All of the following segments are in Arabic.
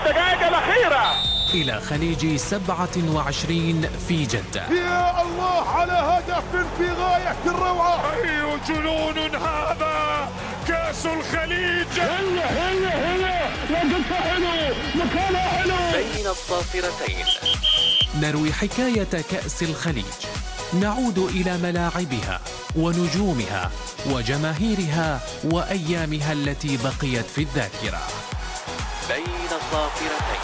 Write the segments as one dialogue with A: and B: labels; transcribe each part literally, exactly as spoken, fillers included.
A: الدقائق الأخيرة
B: إلى خليج سبعة وعشرين في جدة.
C: يا الله على هدف في غاية الروعة.
A: أي جنون هذا، كأس الخليج.
C: هلا هلا هلا لقد حلو مكانها حلو.
B: بين الضافرتين نروي حكاية كأس الخليج، نعود إلى ملاعبها ونجومها وجماهيرها وأيامها التي بقيت في الذاكرة. بين الضافرتين.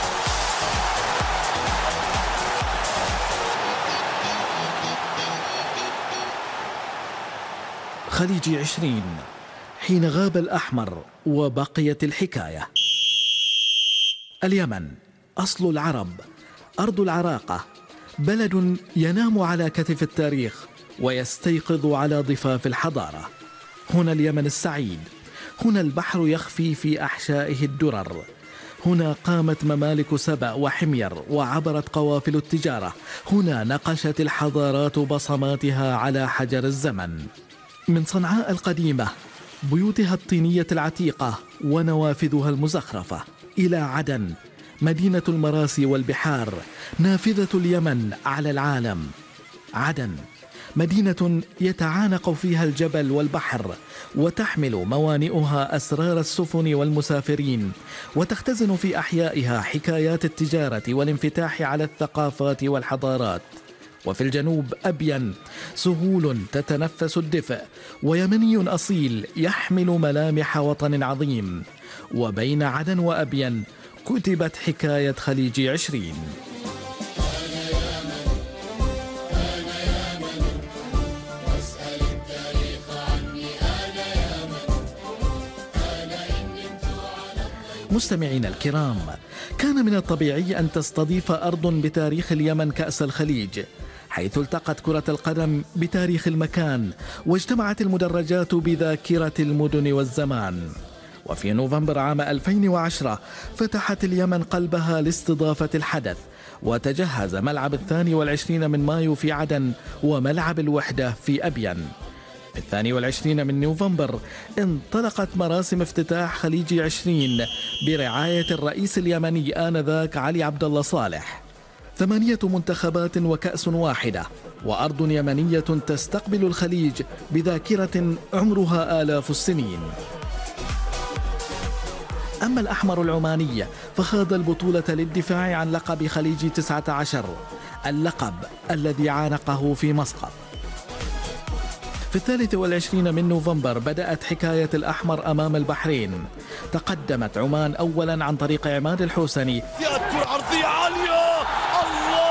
D: خليج عشرين، حين غاب الأحمر وبقيت الحكاية. اليمن أصل العرب، أرض العراقة، بلد ينام على كتف التاريخ ويستيقظ على ضفاف الحضارة. هنا اليمن السعيد، هنا البحر يخفي في أحشائه الدرر، هنا قامت ممالك سبأ وحمير وعبرت قوافل التجارة، هنا نقشت الحضارات بصماتها على حجر الزمن. من صنعاء القديمة بيوتها الطينية العتيقة ونوافذها المزخرفة، إلى عدن مدينة المراسي والبحار، نافذة اليمن على العالم. عدن مدينة يتعانق فيها الجبل والبحر، وتحمل موانئها أسرار السفن والمسافرين، وتختزن في أحيائها حكايات التجارة والانفتاح على الثقافات والحضارات. وفي الجنوب أبين، سهول تتنفس الدفء، ويمني أصيل يحمل ملامح وطن عظيم. وبين عدن وأبين كتبت حكاية خليج عشرين. مستمعين الكرام، كان من الطبيعي أن تستضيف أرض بتاريخ اليمن كأس الخليج، حيث التقت كرة القدم بتاريخ المكان، واجتمعت المدرجات بذاكرة المدن والزمان. وفي نوفمبر عام ألفين وعشرة فتحت اليمن قلبها لاستضافة الحدث، وتجهز ملعب الثاني والعشرين من مايو في عدن وملعب الوحدة في أبين. في الثاني والعشرين من نوفمبر انطلقت مراسم افتتاح خليج عشرين برعاية الرئيس اليمني آنذاك علي عبد الله صالح. ثمانية منتخبات وكأس واحدة، وأرض يمنية تستقبل الخليج بذاكرة عمرها آلاف السنين. أما الأحمر العماني فخاض البطولة للدفاع عن لقب خليج تسعة عشر، اللقب الذي عانقه في مسقط. في الثالث والعشرين من نوفمبر بدأت حكاية الأحمر أمام البحرين. تقدمت عمان أولا عن طريق عماد الحوسني،
C: كرة عرضية عالية، الله!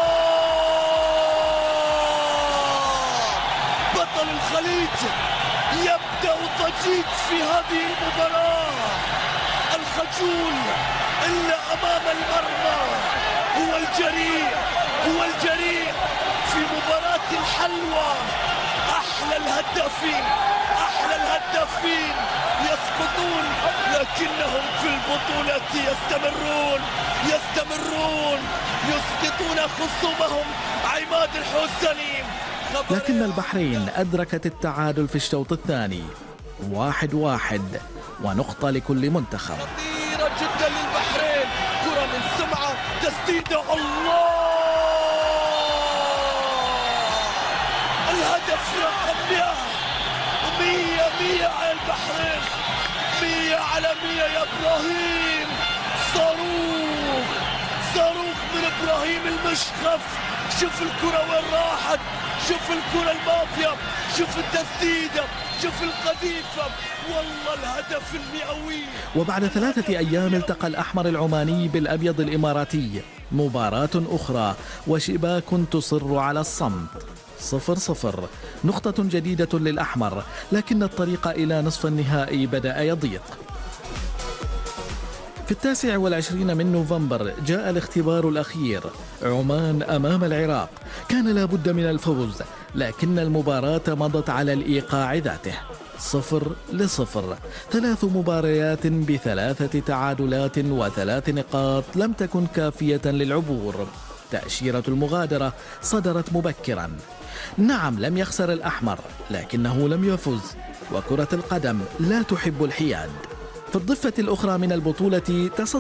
C: بطل الخليج يبدأ ضجيج في هذه المباراة. الخجول إلا أمام المرمى، هو الجريء، هو الجريء في مباراة الحلوى. أحلى الهدافين، أحلى الهدافين يسقطون، لكنهم في البطولة يستمرون يستمرون يسقطون خصومهم. عماد الحوسني.
D: لكن البحرين أدركت التعادل في الشوط الثاني، واحد واحد ونقطة لكل منتخب.
C: خطيرة جدا للبحرين، كرة من سمعة، تسديدة، الله! الهدف رقم مئة، مية مية على البحرين، مية على مية يا إبراهيم. صاروخ صاروخ من إبراهيم المشخف. شوف الكرة وين راحت، شوف الكرة المافيا، شوف التسديدة، شوف القذيفة، والله الهدف المئوي.
D: وبعد ثلاثة أيام التقى الأحمر العماني بالأبيض الإماراتي، مباراة أخرى وشباك تصر على الصمت. صفر صفر، نقطة جديدة للأحمر، لكن الطريق إلى نصف النهائي بدأ يضيق. في التاسع والعشرين من نوفمبر جاء الاختبار الأخير، عمان أمام العراق. كان لابد من الفوز، لكن المباراة مضت على الإيقاع ذاته، صفر لصفر. ثلاث مباريات بثلاثة تعادلات وثلاث نقاط لم تكن كافية للعبور. تأشيرة المغادرة صدرت مبكرا. نعم، لم يخسر الأحمر، لكنه لم يفز، وكرة القدم لا تحب الحياد. في الضفة الأخرى من البطولة تصدر